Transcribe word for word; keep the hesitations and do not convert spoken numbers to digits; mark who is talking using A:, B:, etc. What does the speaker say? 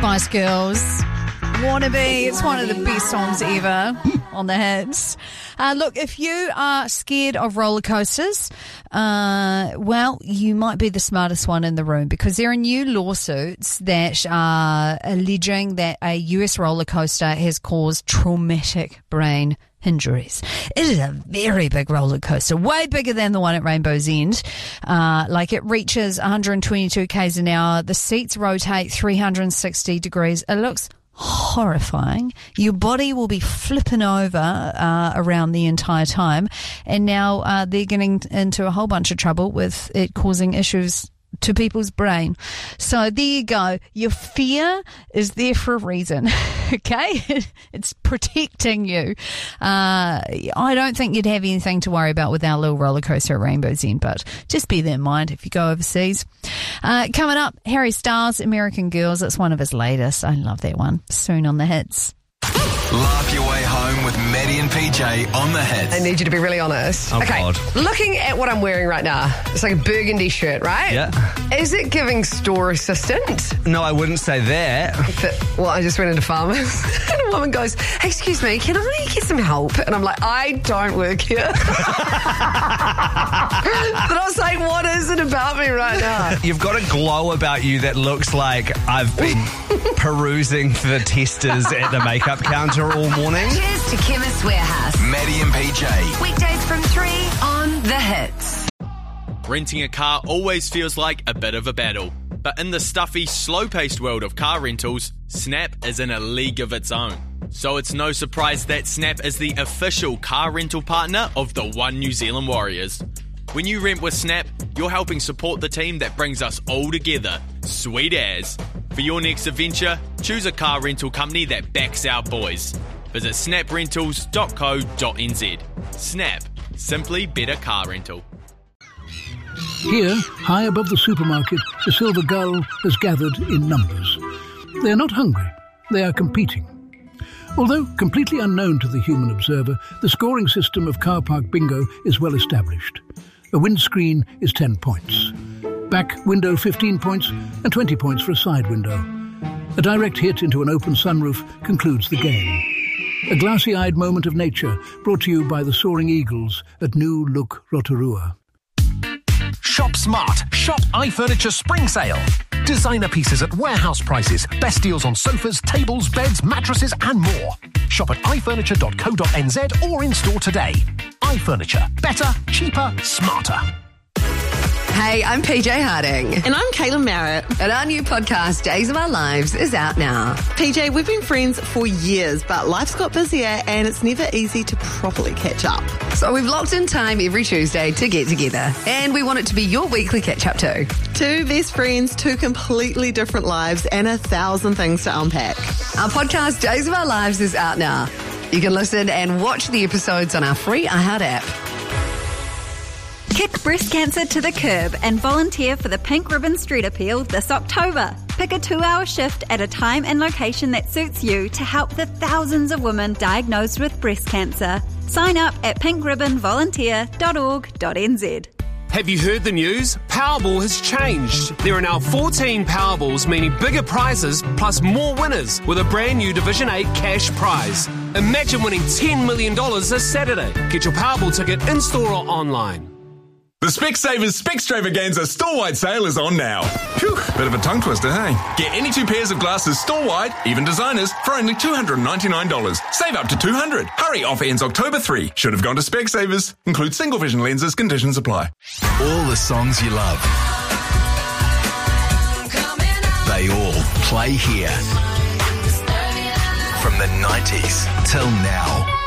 A: Spice Girls. Wannabe. It's one of the best songs ever on the hits. Uh, look, if you are scared of roller coasters, uh, well, you might be the smartest one in the room, because there are new lawsuits that are alleging that a U S roller coaster has caused traumatic brain injuries. It is a very big roller coaster, way bigger than the one at Rainbow's End. Uh, like it reaches one hundred twenty-two kays an hour. The seats rotate three hundred sixty degrees. It looks horrifying. Your body will be flipping over uh, around the entire time. And now uh, they're getting into a whole bunch of trouble with it causing issues to people's brain. So there you go. Your fear is there for a reason. Okay? It's protecting you. Uh, I don't think you'd have anything to worry about with our little roller coaster at Rainbow's End, but just bear that in mind if you go overseas. Uh, coming up, Harry Styles, American Girls. It's one of his latest. I love that one. Soon on the hits.
B: Laugh your way home with Maddie and P J on the hits.
C: I need you to be really honest.
D: Oh,
C: okay,
D: God.
C: Looking at what I'm wearing right now, it's like a burgundy shirt, right?
D: Yeah.
C: Is it giving store assistant?
D: No, I wouldn't say that.
C: But, well, I just went into Farmers and a woman goes, hey, excuse me, can I get some help? And I'm like, I don't work here. But I was like, what is it about me right now?
D: You've got a glow about you that looks like I've been perusing the testers at the makeup counter all morning.
E: Cheers to Chemist Warehouse.
B: Maddie and P J.
E: Weekdays from three on The Hits.
F: Renting a car always feels like a bit of a battle. But in the stuffy, slow-paced world of car rentals, Snap is in a league of its own. So it's no surprise that Snap is the official car rental partner of the One New Zealand Warriors. When you rent with Snap, you're helping support the team that brings us all together. Sweet as. For your next adventure, choose a car rental company that backs our boys. Visit snap rentals dot co dot n z. Snap. Simply better car rental.
G: Here, high above the supermarket, the silver gull has gathered in numbers. They are not hungry, they are competing. Although completely unknown to the human observer, the scoring system of car park bingo is well established. A windscreen is ten points. Back window fifteen points and twenty points for a side window. A direct hit into an open sunroof concludes the game. A glassy-eyed moment of nature brought to you by the Soaring Eagles at New Look Rotorua.
H: Shop smart. Shop iFurniture Spring Sale. Designer pieces at warehouse prices. Best deals on sofas, tables, beds, mattresses and more. Shop at i furniture dot co dot n z or in store today. iFurniture. Better, cheaper, smarter.
C: Hey, I'm P J Harding.
I: And I'm Kayla Merritt.
C: And our new podcast, Days of Our Lives, is out now.
I: P J, we've been friends for years, but life's got busier and it's never easy to properly catch up.
C: So we've locked in time every Tuesday to get together. And we want it to be your weekly catch-up too.
I: Two best friends, two completely different lives, and a thousand things to unpack.
C: Our podcast, Days of Our Lives, is out now. You can listen and watch the episodes on our free iHeart app.
J: Kick breast cancer to the curb and volunteer for the Pink Ribbon Street Appeal this October. Pick a two-hour shift at a time and location that suits you to help the thousands of women diagnosed with breast cancer. Sign up at pink ribbon volunteer dot org dot n z.
K: Have you heard the news? Powerball has changed. There are now fourteen Powerballs, meaning bigger prizes plus more winners with a brand new Division eight cash prize. Imagine winning ten million dollars this Saturday. Get your Powerball ticket in-store or online.
L: The Specsavers Specstravaganza store-wide sale is on now. Phew, bit of a tongue twister, hey? Get any two pairs of glasses store-wide, even designers, for only two hundred ninety-nine dollars. Save up to two hundred dollars. Hurry, offer ends October third. Should have gone to Specsavers. Includes single vision lenses, conditions apply.
B: All the songs you love. They all play here. From the nineties till now.